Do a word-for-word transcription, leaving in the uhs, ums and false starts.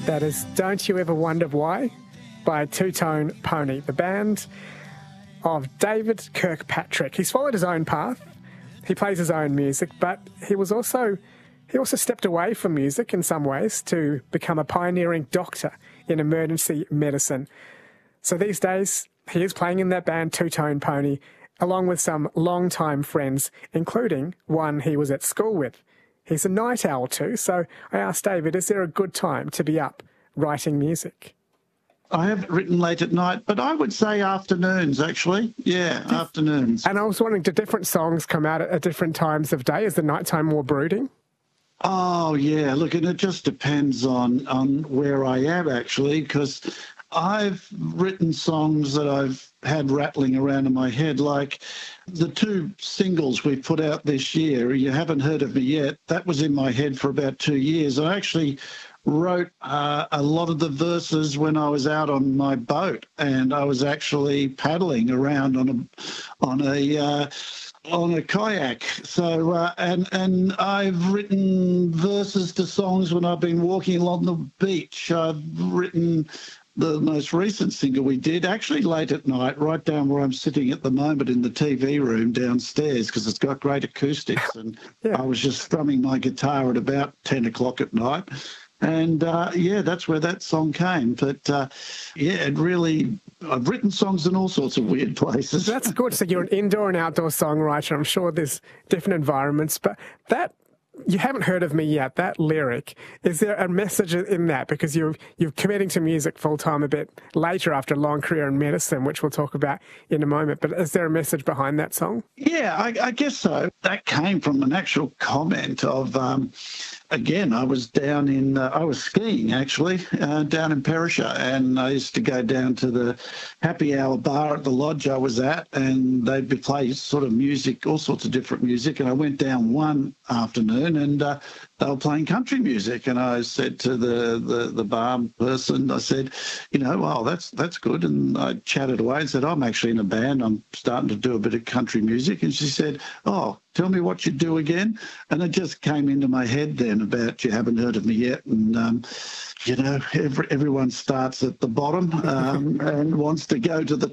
That is Don't You Ever Wonder Why by Two Tone Pony, the band of David Kirkpatrick. He's followed his own path. He plays his own music, but he was also he also stepped away from music in some ways to become a pioneering doctor in emergency medicine. So these days, he is playing in that band Two Tone Pony, along with some long-time friends, including one he was at school with. He's a night owl too, so I asked David, is there a good time to be up writing music? I haven't written late at night, but I would say afternoons, actually. Yeah, afternoons. And I was wondering, do different songs come out at different times of day? Is the nighttime more brooding? Oh, yeah. Look, and it just depends on, on where I am, actually, because I've written songs that I've had rattling around in my head, like the two singles we put out this year, You Haven't Heard of Me Yet, that was in my head for about two years. I actually wrote uh, a lot of the verses when I was out on my boat, and I was actually paddling around on a on a uh, on a kayak. So uh, and and I've written verses to songs when I've been walking along the beach. I've written the most recent single we did, actually late at night, right down where I'm sitting at the moment in the T V room downstairs, because it's got great acoustics. And yeah. I was just strumming my guitar at about ten o'clock at night. And, uh, yeah, that's where that song came. But, uh, yeah, it really, I've written songs in all sorts of weird places. That's good. So you're an indoor and outdoor songwriter. I'm sure there's different environments. But that, You Haven't Heard of Me Yet, that lyric, is there a message in that? Because you're, you're committing to music full-time a bit later after a long career in medicine, which we'll talk about in a moment. But is there a message behind that song? Yeah, I, I guess so. That came from an actual comment of... Um, Again, I was down in, uh, I was skiing actually, uh, down in Perisher, and I used to go down to the happy hour bar at the lodge I was at, and they'd be playing sort of music, all sorts of different music, and I went down one afternoon and uh, they were playing country music, and I said to the, the, the bar person, I said, you know, well, that's, that's good, and I chatted away and said, I'm actually in a band, I'm starting to do a bit of country music, and she said, oh, tell me what you do again. And it just came into my head then about You Haven't Heard of Me Yet. And, um, you know, every, everyone starts at the bottom um, and wants to go to the